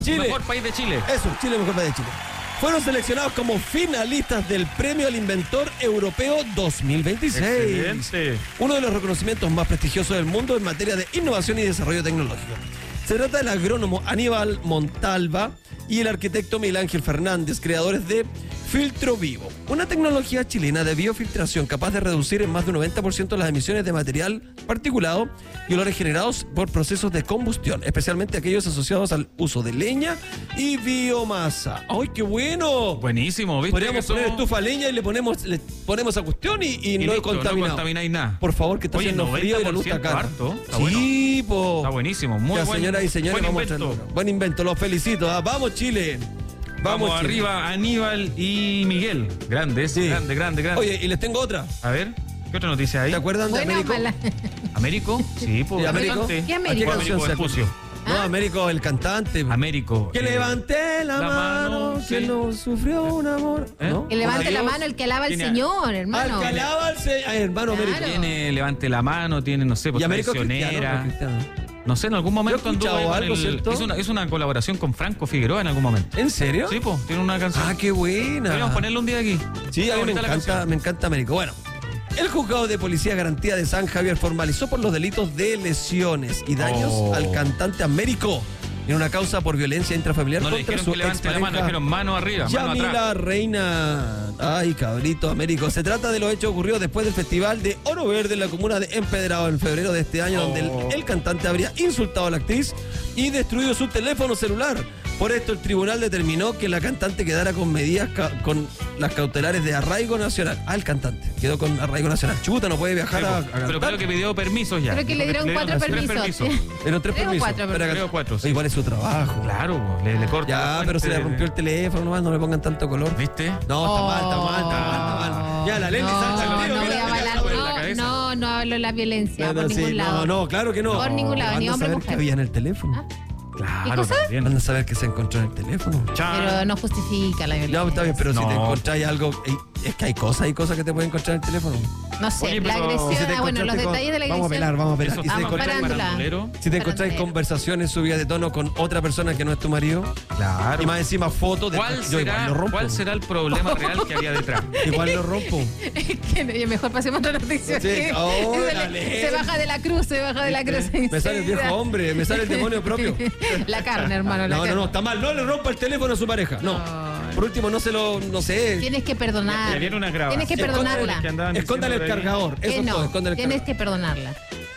Chile. Mejor país de Chile. Eso, Chile, mejor país de Chile. Fueron seleccionados como finalistas del Premio al Inventor Europeo 2026. Excelente. Uno de los reconocimientos más prestigiosos del mundo en materia de innovación y desarrollo tecnológico. Se trata del agrónomo Aníbal Montalva y el arquitecto Miguel Ángel Fernández, creadores de Filtro Vivo, una tecnología chilena de biofiltración capaz de reducir en más de un 90% las emisiones de material particulado y olores generados por procesos de combustión, especialmente aquellos asociados al uso de leña y biomasa. ¡Ay, qué bueno! Buenísimo, ¿viste? Podríamos poner estufa a leña y le ponemos a cuestión y no listo, contaminado. no contamináis nada. Por favor, que está haciendo frío y la luz está acá. Harto. Está Sí, bueno. po. Está buenísimo, muy Ya, bueno. señoras y señores, buen vamos invento. a traerlo. Buen invento, los felicito. Vamos, Chile. Vamos Chile. arriba, Aníbal y Miguel. Grandes, Sí. grande. Oye, y les tengo otra. A ver, ¿qué otra noticia hay? ¿Te acuerdan de Buena o Américo? mala. ¿Américo? Sí, pues. ¿Y Américo? ¿Qué Américo? ¿A qué canción se Vespucio. No, Américo, el cantante. Américo. Que levante la mano, sí. que no sufrió un amor. ¿Eh? ¿No? Que levante la Dios. mano el que alaba al Tiene- Señor, hermano. Al que alaba al hermano Claro. Américo. Tiene Levante la mano, tiene, no sé, pues Y Américo Traicionera. cristiano. No sé, en algún momento Yo he escuchado anduvo con algo, ¿cierto? hizo una colaboración con Franco Figueroa en algún momento. ¿En serio? Sí, pues, tiene una canción. Ah, qué buena. Podríamos ponerlo un día aquí. Sí, a mí me Está bonita la me encanta Américo. Bueno, el juzgado de policía garantía de San Javier formalizó por los delitos de lesiones y daños al cantante Américo en una causa por violencia intrafamiliar No le contra dijeron su que levante la mano, expareja dijeron mano arriba, mano atrás. Yamila Reina. Ay, cabrito Américo. Se trata de los hechos ocurridos después del Festival de Oro Verde en la comuna de Empedrado en febrero de este año, donde el cantante habría insultado a la actriz y destruido su teléfono celular. Por esto, el tribunal determinó que la cantante quedara con medidas con las cautelares de arraigo nacional. Ah, el cantante quedó con arraigo nacional. Chuta, no puede viajar a Pero cantar. creo que pidió permisos ya. Creo que le dieron 4 tres permisos. Pero tres 3 o permisos. 4 Para Creo 4, sí. Igual es su trabajo. Claro, le corta. Ya, la pero se le fuente. rompió el teléfono nomás, no le pongan tanto color. ¿Viste? No, está mal. Ya, la Leslie Sánchez al tiro, No voy mira, a mira, avalar, mira, en la cabeza. no hablo de la violencia Bueno, por sí, ningún lado. No, claro que no. Por ningún lado, ni Anda a hombre, saber mujer. qué había en el teléfono. Claro, ¿Qué cosa? también. Anda a saber qué se encontró en el teléfono. Pero no justifica la violencia. No, está bien, pero si te No. encontráis algo. Es que hay cosas que te pueden encontrar en el teléfono. No sé, Oye, la pero- agresión, Y si te bueno, los encontraste con- detalles de la Vamos a agresión. pelar. Y Eso si te Vamos encontráis parándola. farandulero. Si te encontráis conversaciones subidas de tono con otra persona que no es tu marido, Claro. y más encima fotos de yo igual lo rompo. ¿Cuál será el problema real que había detrás? Igual lo rompo. Que mejor pasemos a otra noticia. Sí, órale. Se baja de la cruz, Me sale el viejo hombre, me sale el demonio propio. La carne, hermano, la No, carne. está mal. No le rompa el teléfono a su pareja. No. Ay. Por último, no sé. Tienes que perdonar. Le viene una grabación. Tienes que perdonarla. Que andaban Escóndale el diciendo por ahí. cargador. Eso Que es todo, no, escóndale el tienes cargador. que perdonarla.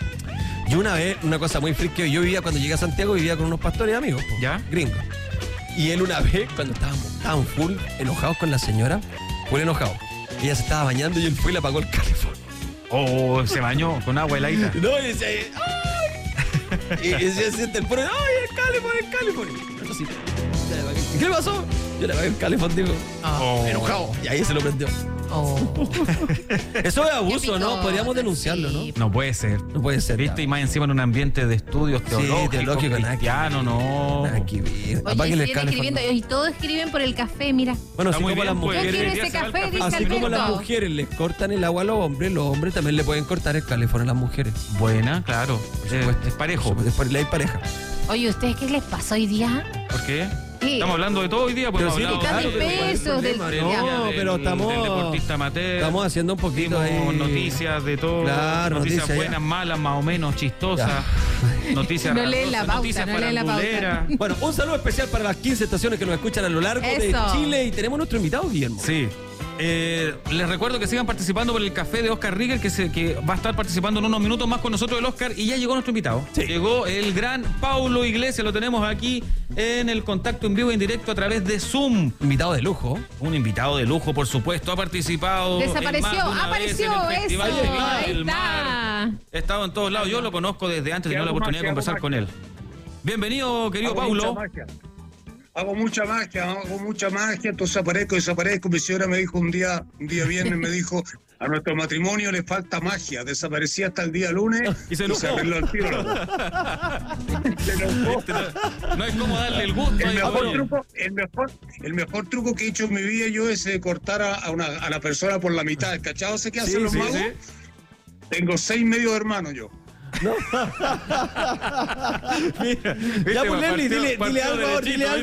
Yo una vez, una cosa muy friki, yo vivía cuando llegué a Santiago, vivía con unos pastores amigos, po, ¿Ya? gringos. Y él una vez, cuando estaban full enojados con la señora, full enojados. Ella se estaba bañando y él fue y le apagó el calefón. Oh, se bañó con agua heladita. No, y decía, ¡ay! Y se siente el puro, ¡ay, el calefón! Y yo así, ya le apagué. ¿Qué le pasó? Yo le apagué el calefón, digo, Oh. enojado. Y ahí se lo prendió. Oh. Eso es abuso, Qué ¿no? picota, Podríamos denunciarlo, ¿no? sí. No puede ser. No puede ser. ¿Viste? Y más encima en un ambiente de estudios teológicos, teológico, nada que cristiano, no. Nada que ver. Oye, Apáguenle el siguen calefón. escribiendo, y todos escriben por el café, mira. Bueno, Está así muy como bien, las pues, Yo mujeres. quiero debería ese ser al café, café. dice Así como las Alberto. mujeres les cortan el agua a los hombres también le pueden cortar el calefón a las mujeres. Buena, claro. Es parejo. Es por ley pareja. Oye, ¿ustedes qué les pasó hoy día? ¿Por qué? Sí. Estamos hablando de todo hoy día, pues Pero hemos sí, hablado están claro, dispersos del- no, del- pero estamos del deportista amateur. Estamos haciendo un poquito Dimos ahí. noticias de todo. Claro, noticias noticias, buenas, ya. malas, más o menos, chistosas. Noticias No leen la rabiosas, pauta, noticias no leen la pauta. faranduleras. Bueno, un saludo especial para las 15 estaciones que nos escuchan a lo largo de Eso. Chile y tenemos nuestro invitado, Guillermo. Sí. Les recuerdo que sigan participando por el café de Oscar Rigel, que va a estar participando en unos minutos más con nosotros el Oscar, y ya llegó nuestro invitado. Sí. Llegó el gran Paulo Iglesias, lo tenemos aquí en el contacto en vivo e indirecto a través de Zoom. Invitado de lujo. Un invitado de lujo, por supuesto, ha participado. Desapareció, en más de una apareció, vez en el Festival eso, de Viña ahí del Mar. está. He estado en todos lados, yo lo conozco desde antes, ¿Qué tenía la hago oportunidad de magia, conversar hago con él. Bienvenido, querido Hago Paulo. mucha magia, entonces desaparezco. Mi señora me dijo un día viernes, me dijo, a nuestro matrimonio le falta magia. Desaparecí hasta el día lunes Y se y se enojó. arregló el tiro. Se enojó. No hay cómo darle el gusto. El ahí, mejor, oye. truco, el mejor truco que he hecho en mi vida yo es cortar a la persona por la mitad. ¿Cachado? ¿Sé qué hacen los magos? Tengo 6 medios hermanos yo. Ya, pues, Leslie, dile algo ahora, dile algo